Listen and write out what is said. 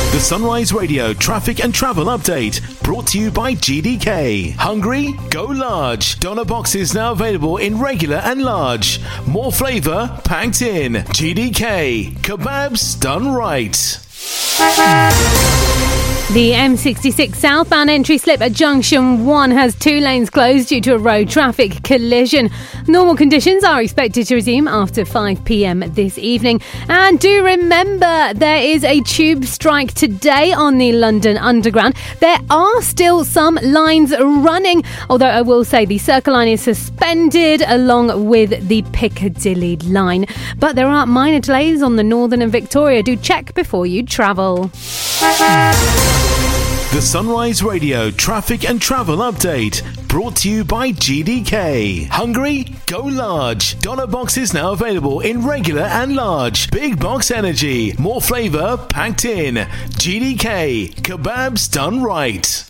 The Sunrise Radio traffic and travel update brought to you by GDK. Hungry? Go large. Doner boxes now available in regular and large. More flavour packed in. GDK. Kebabs done right. The M66 southbound entry slip at Junction 1 has 2 lanes closed due to a road traffic collision. Normal conditions are expected to resume after 5 p.m. this evening. And do remember, there is a tube strike today on the London Underground. There are still some lines running, although I will say the Circle line is suspended along with the Piccadilly line. But there are minor delays on the Northern and Victoria. Do check before you travel. The Sunrise Radio traffic and travel update brought to you by GDK. Hungry? Go large. Doner boxes now available in regular and large. Big box energy. More flavour packed in. GDK. Kebabs done right.